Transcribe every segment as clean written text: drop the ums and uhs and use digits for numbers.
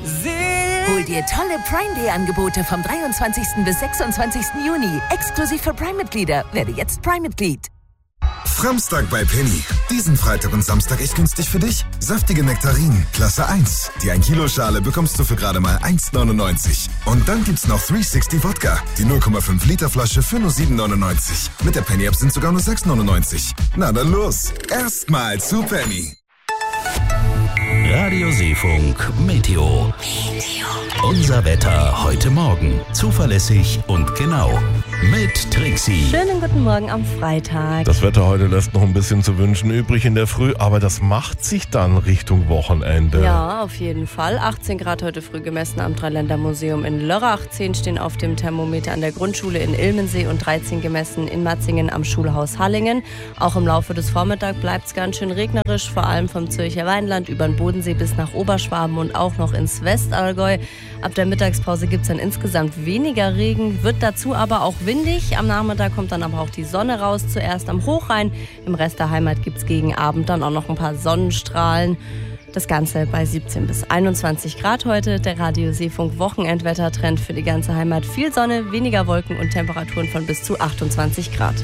Hol dir tolle Prime Day Angebote vom 23. bis 26. Juni. Exklusiv für Prime-Mitglieder. Werde jetzt Prime-Mitglied. Framstag bei Penny. Diesen Freitag und Samstag echt günstig für dich. Saftige Nektarinen, Klasse 1. Die 1 Kilo Schale bekommst du für gerade mal 1,99. Und dann gibt's noch 360 Wodka. Die 0,5 Liter Flasche für nur 7,99. Mit der Penny App sind sogar nur 6,99. Na dann los. Erstmal zu Penny. Radio Seefunk Meteo. Unser Wetter heute Morgen. Zuverlässig und genau. Mit Trixie. Schönen guten Morgen am Freitag. Das Wetter heute lässt noch ein bisschen zu wünschen übrig in der Früh, aber das macht sich dann Richtung Wochenende. Ja, auf jeden Fall. 18 Grad heute früh gemessen am Dreiländermuseum in Lörrach. 10 stehen auf dem Thermometer an der Grundschule in Ilmensee und 13 gemessen in Matzingen am Schulhaus Hallingen. Auch im Laufe des Vormittags bleibt es ganz schön regnerisch, vor allem vom Zürcher Weinland über den Bodensee bis nach Oberschwaben und auch noch ins Westallgäu. Ab der Mittagspause gibt es dann insgesamt weniger Regen, wird dazu aber auch windig. Am Nachmittag kommt dann aber auch die Sonne raus, zuerst am Hochrhein. Im Rest der Heimat gibt es gegen Abend dann auch noch ein paar Sonnenstrahlen. Das Ganze bei 17 bis 21 Grad heute. Der Radio Seefunk Wochenendwettertrend für die ganze Heimat. Viel Sonne, weniger Wolken und Temperaturen von bis zu 28 Grad.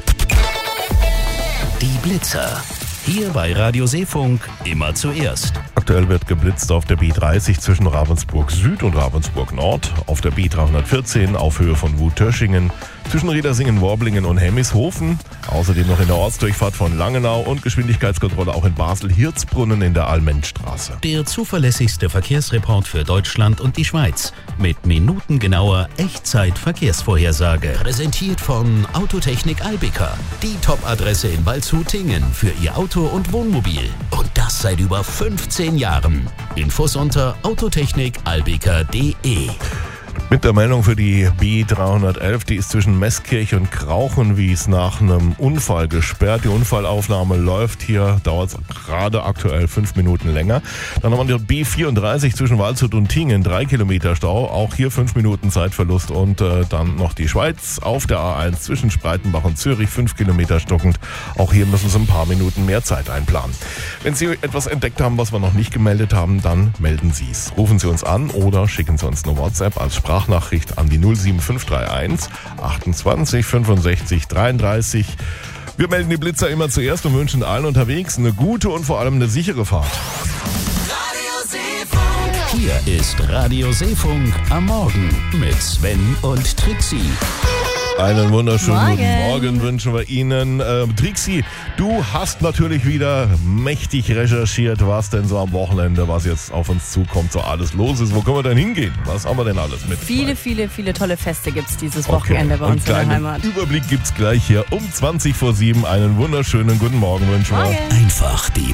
Die Blitzer. Hier bei Radio Seefunk immer zuerst. Aktuell wird geblitzt auf der B30 zwischen Ravensburg Süd und Ravensburg Nord, auf der B314 auf Höhe von Wutöschingen, zwischen Riedersingen-Worblingen und Hemmishofen, außerdem noch in der Ortsdurchfahrt von Langenau und Geschwindigkeitskontrolle auch in Basel-Hirzbrunnen in der Allmendstraße. Der zuverlässigste Verkehrsreport für Deutschland und die Schweiz mit minutengenauer Echtzeit-Verkehrsvorhersage. Präsentiert von Autotechnik Albika, die Top-Adresse in Waldshut-Tingen für Ihr Auto und Wohnmobil. Und das seit über 15 Jahren. Infos unter autotechnikalbika.de. Mit der Meldung für die B311, die ist zwischen Meßkirch und Krauchenwies nach einem Unfall gesperrt. Die Unfallaufnahme läuft hier, dauert gerade aktuell 5 Minuten länger. Dann haben wir die B34 zwischen Waldshut und Tingen, 3 Kilometer Stau, auch hier 5 Minuten Zeitverlust. Und dann noch die Schweiz auf der A1 zwischen Spreitenbach und Zürich, 5 Kilometer stockend. Auch hier müssen Sie ein paar Minuten mehr Zeit einplanen. Wenn Sie etwas entdeckt haben, was wir noch nicht gemeldet haben, dann melden Sie es. Rufen Sie uns an oder schicken Sie uns eine WhatsApp als Sprachnachricht an die 07531 28 65 33. Wir melden die Blitzer immer zuerst und wünschen allen unterwegs eine gute und vor allem eine sichere Fahrt. Hier ist Radio Seefunk am Morgen mit Sven und Trixie. Einen wunderschönen guten Morgen wünschen wir Ihnen. Trixie, du hast natürlich wieder mächtig recherchiert, was denn so am Wochenende, was jetzt auf uns zukommt, so alles los ist. Wo können wir denn hingehen? Was haben wir denn alles mit? Viele tolle Feste gibt es dieses Wochenende bei uns in der Heimat. Überblick gibt es gleich hier um 20 vor 7. Einen wunderschönen guten Morgen wünschen wir. Einfach die